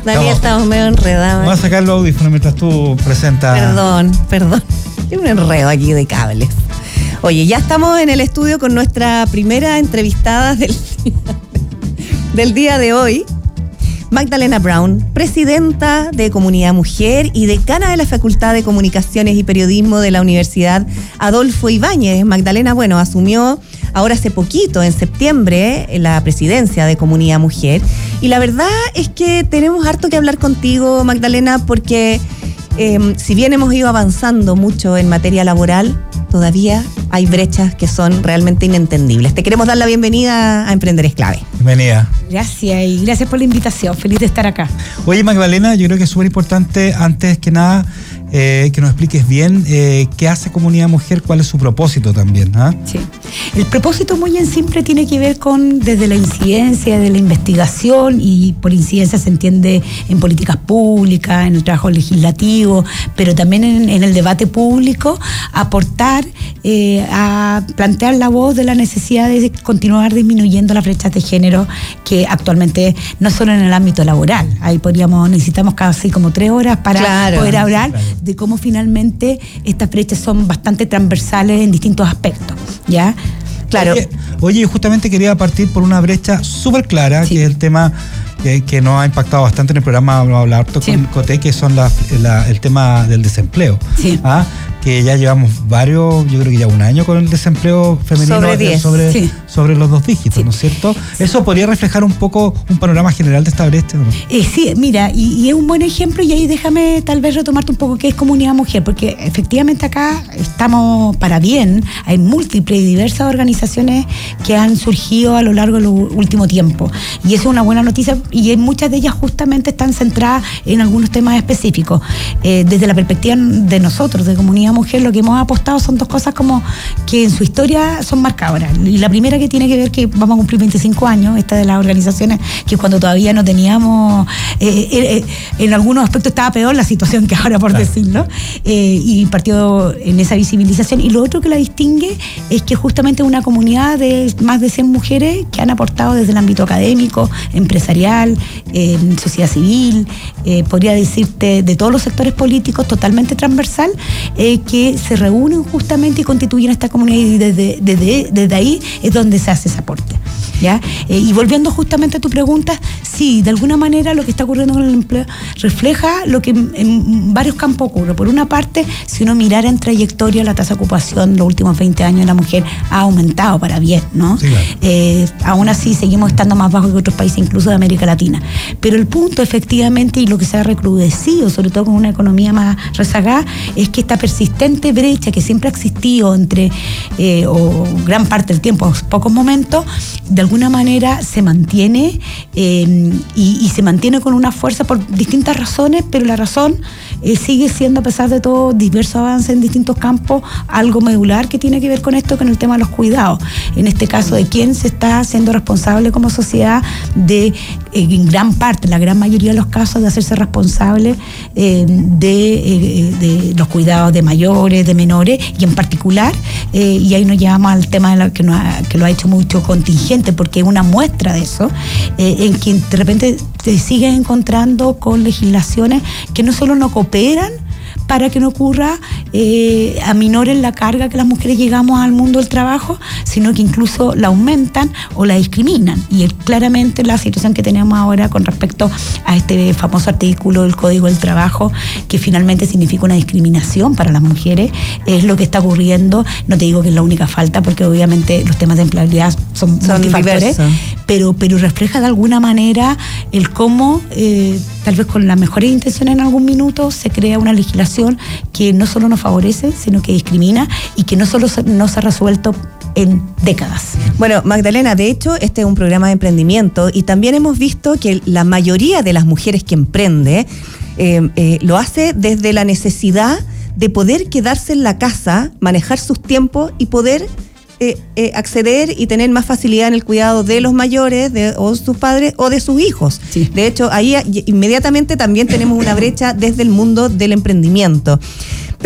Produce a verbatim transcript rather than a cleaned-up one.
Daniel, estamos medio enredados. Vamos a sacar los audífonos mientras tú presentas. Perdón, perdón. Hay un enredo aquí de cables. Oye, ya estamos en el estudio con nuestra primera entrevistada del día, del día de hoy. Magdalena Brown, presidenta de Comunidad Mujer y decana de la Facultad de Comunicaciones y Periodismo de la Universidad Adolfo Ibáñez. Magdalena, bueno, asumió ahora hace poquito, en septiembre, la presidencia de Comunidad Mujer. Y la verdad es que tenemos harto que hablar contigo, Magdalena, porque eh, si bien hemos ido avanzando mucho en materia laboral, todavía hay brechas que son realmente inentendibles. Te queremos dar la bienvenida a Emprender es Clave. Bienvenida. Gracias y gracias por la invitación. Feliz de estar acá. Oye, Magdalena, yo creo que es súper importante, antes que nada, eh, que nos expliques bien eh, qué hace Comunidad Mujer, cuál es su propósito también. ¿Ah? Sí. El propósito muy en simple tiene que ver con desde la incidencia, de la investigación, y por incidencia se entiende en políticas públicas, en el trabajo legislativo, pero también en, en el debate público, aportar eh, a plantear la voz de la necesidad de continuar disminuyendo las brechas de género que actualmente no solo en el ámbito laboral. Ahí podríamos, necesitamos casi como tres horas para claro, poder hablar claro. de cómo finalmente estas brechas son bastante transversales en distintos aspectos, ¿ya? Claro. Oye, oye, justamente quería partir por una brecha súper clara, sí. que es el tema que, que nos ha impactado bastante en el programa, vamos a hablar harto sí. con Coté, que son la, la, el tema del desempleo. Sí. ¿Ah? Que ya llevamos varios, yo creo que ya un año con el desempleo femenino sobre, diez, sobre, sí. sobre los dos dígitos, sí. ¿no es cierto? Sí. ¿Eso podría reflejar un poco un panorama general de esta brecha, ¿no? Eh, sí, mira, y, y es un buen ejemplo, y ahí déjame tal vez retomarte un poco qué es Comunidad Mujer, porque efectivamente acá estamos para bien, hay múltiples y diversas organizaciones que han surgido a lo largo del último tiempo, y eso es una buena noticia, y muchas de ellas justamente están centradas en algunos temas específicos. Eh, desde la perspectiva de nosotros, de Comunidad Mujer, lo que hemos apostado son dos cosas como que en su historia son marcadoras. Y la primera, que tiene que ver que vamos a cumplir veinticinco años, esta de las organizaciones, que cuando todavía no teníamos, eh, eh, en algunos aspectos estaba peor la situación que ahora, por claro. decirlo, eh, y partió en esa visibilización. Y lo otro que la distingue es que justamente una comunidad de más de cien mujeres que han aportado desde el ámbito académico, empresarial, eh, sociedad civil, eh, podría decirte de todos los sectores políticos, totalmente transversal, eh, que se reúnen justamente y constituyen esta comunidad, y desde, desde, desde ahí es donde se hace ese aporte, ¿ya? Eh, y volviendo justamente a tu pregunta, sí, de alguna manera lo que está ocurriendo con el empleo refleja lo que en, en varios campos ocurre. Por una parte, si uno mirara en trayectoria, la tasa de ocupación los últimos veinte años de la mujer ha aumentado para bien, ¿no? Sí, claro. Eh, aún así seguimos estando más bajos que otros países, incluso de América Latina. Pero el punto, efectivamente, y lo que se ha recrudecido, sobre todo con una economía más rezagada, es que esta persistente brecha que siempre ha existido entre, eh, o gran parte del tiempo, pocos momentos, de alguna manera se mantiene, eh, y, y se mantiene con una fuerza por distintas razones, pero la razón eh, sigue siendo, a pesar de todo, diversos avances en distintos campos, algo medular que tiene que ver con esto, con el tema de los cuidados. En este caso, de quién se está haciendo responsable como sociedad de, eh, en gran parte, la gran mayoría de los casos, de hacerse responsable eh, de, eh, de los cuidados de mayores, de menores, y en particular, eh, y ahí nos llevamos al tema de la, que, nos ha, que lo ha hecho mucho contingente, porque es una muestra de eso, eh, en que de repente te sigues encontrando con legislaciones que no solo no cooperan para que no ocurra, eh, aminoren la carga que las mujeres llegamos al mundo del trabajo, sino que incluso la aumentan o la discriminan. Y es claramente la situación que tenemos ahora con respecto a este famoso artículo del Código del Trabajo, que finalmente significa una discriminación para las mujeres, es lo que está ocurriendo. No te digo que es la única falta, porque obviamente los temas de empleabilidad son, son multifactores, pero, pero refleja de alguna manera el cómo, eh, tal vez con las mejores intenciones en algún minuto, se crea una legislación que no solo nos favorece, sino que discrimina, y que no solo se, no se ha resuelto en décadas. Bueno, Magdalena, de hecho, este es un programa de emprendimiento, y también hemos visto que la mayoría de las mujeres que emprende eh, eh, lo hace desde la necesidad de poder quedarse en la casa, manejar sus tiempos y poder Eh, eh, acceder y tener más facilidad en el cuidado de los mayores, de, o sus padres, o de sus hijos. Sí. De hecho, ahí inmediatamente también tenemos una brecha desde el mundo del emprendimiento.